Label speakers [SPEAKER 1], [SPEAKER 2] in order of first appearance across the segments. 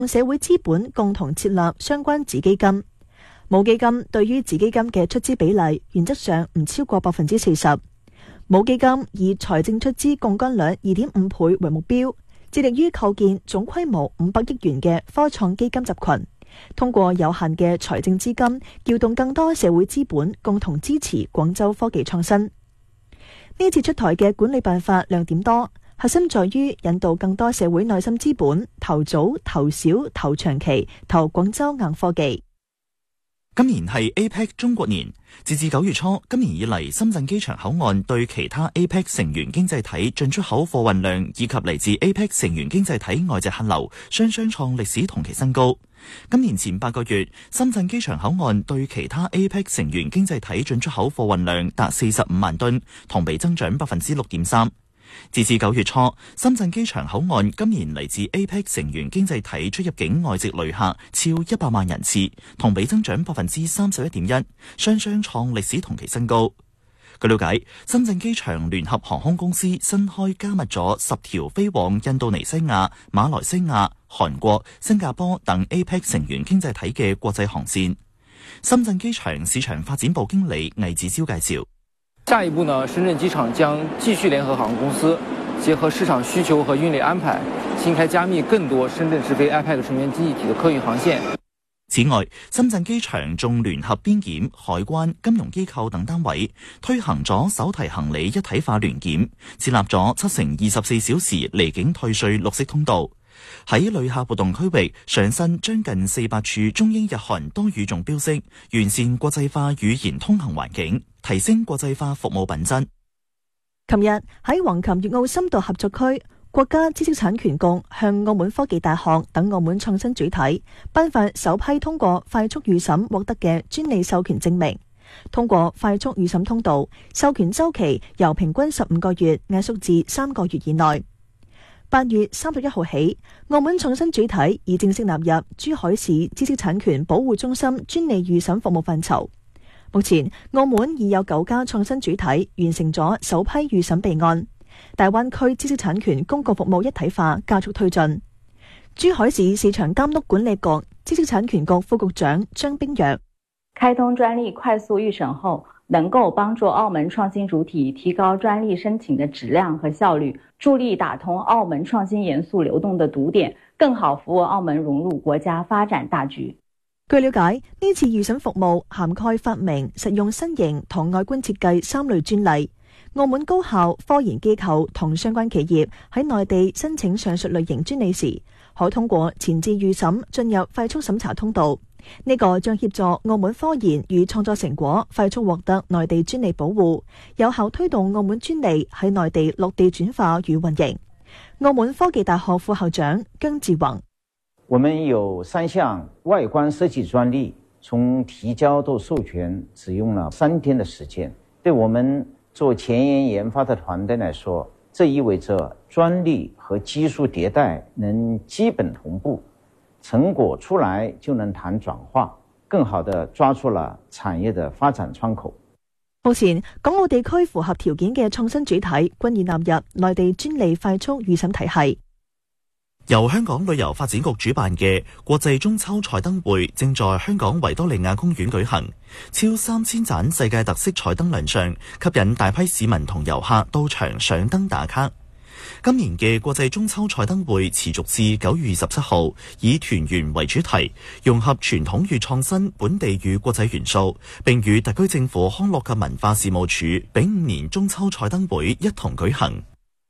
[SPEAKER 1] 社會資本共同設立相關子基金。母基金對於子基金嘅出資比例原則上唔超過40%。母基金以財政出資槓桿率2.5倍為目標，致力於構建總規模500億元嘅科創基金集群，通過有限嘅財政資金，調動更多社會資本，共同支持廣州科技創新。呢次出台嘅管理辦法亮點多，核心在於引導更多社會內心資本投早、投小、投長期投廣州硬科技。
[SPEAKER 2] 今年係 APEC 中國年，截至9月初，今年以嚟深圳機場口岸對其他 APEC 成員經濟體進出口貨運量以及嚟自 APEC 成員經濟體外籍客流雙雙創歷史同期新高。今年前8個月，深圳機場口岸對其他 APEC 成員經濟體進出口貨運量達45萬噸，同比增長6.3%。截至9月初，深圳機場口岸今年嚟自 APEC 成員經濟體出入境外籍旅客超100萬人次，同比增長31.1%，雙雙創歷史同期新高。據了解，深圳機場聯合航空公司新開加密咗10條飛往印度尼西亞、馬來西亞、韓國、新加坡等 APEC 成員經濟體嘅國際航線。深圳機場市場發展部經理魏子超介紹。
[SPEAKER 3] 下一步呢，深圳機場將繼續聯合航空公司，結合市場需求和運力安排，新開加密更多深圳直飛 APEC 成員經濟體的客運航線。
[SPEAKER 2] 此外，深圳機場仲聯合邊檢、海關、金融機構等單位，推行咗手提行李一體化聯檢，設立咗7乘24小時離境退稅綠色通道。喺旅客活動區域上新將近400處中英日韓多語種標識，完善國際化語言通行環境，提升國際化服務品質。
[SPEAKER 1] 琴日喺橫琴粵澳深度合作區，國家知識產權局向澳門科技大學等澳門創新主體頒發首批通過快速預審獲得嘅專利授權證明。通過快速預審通道，授權週期由平均15個月壓縮至3個月以內。8月31號起，澳門創新主體已正式納入珠海市知識產權保護中心專利預審服務範疇。目前，澳門已有9家創新主體完成咗首批預審備案。大灣區知識產權公共服務一體化加速推進。珠海市市場監督管理局知識產權局副局長張冰若：
[SPEAKER 4] 開通專利快速預審後，能夠幫助澳門創新主體提高專利申請的質量和效率，助力打通澳門創新元素流動的堵點，更好服務澳門融入國家發展大局。
[SPEAKER 1] 據了解，呢次預審服務涵蓋發明、實用新型同外觀設計3類專利。澳門高校、科研機構同相關企業喺內地申請上述類型專利時，可通過前置預審進入快速審查通道。呢個將協助澳門科研與創作成果快速獲得內地專利保護，有效推動澳門專利喺內地落地轉化與運營。澳門科技大學副校長姜志宏：
[SPEAKER 5] 我們有3項外觀設計專利，從提交到授權只用了3天的時間。對我們做前沿研發的團隊來說，這意味着專利和技術迭代能基本同步，成果出來就能談轉化，更好地抓住了產業的發展窗口。
[SPEAKER 1] 目前，港澳地區符合條件嘅創新主體均已納入內地專利快速預審體系。
[SPEAKER 2] 由香港旅遊發展局主辦嘅國際中秋彩燈會正在香港維多利亞公園舉行，超3000盞世界特色彩燈亮相，吸引大批市民同遊客到場上燈打卡。今年嘅國際中秋彩燈會持續至9月27號，以團圓為主題，融合傳統與創新、本地與國際元素，並與特區政府康樂及文化事務署丙午年中秋彩燈會一同舉行。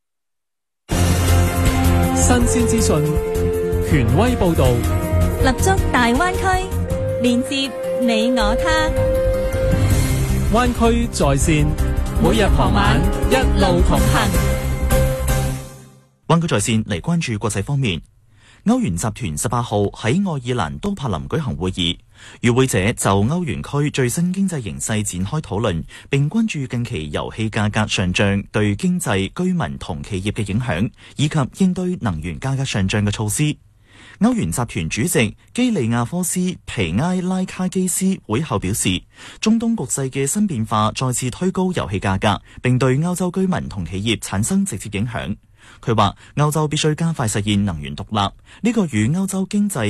[SPEAKER 6] 新鮮資訊，權威報導，
[SPEAKER 7] 立足大灣區，連接你我他。
[SPEAKER 6] 灣區在線，每日傍晚一路同行。
[SPEAKER 2] 灣區在線嚟關注國際方面。歐元集團18號喺愛爾蘭都柏林舉行會議，與會者就歐元區最新經濟形勢展開討論，並關注近期油氣價格上漲對經濟、居民同企業嘅影響，以及應對能源價格上漲嘅措施。歐元集團主席基利亞科斯皮埃拉卡基斯會後表示，中東局勢嘅新變化再次推高油氣價格，並對歐洲居民同企業產生直接影響。 佢話歐洲必須加快實現能源獨立，呢個與歐洲經濟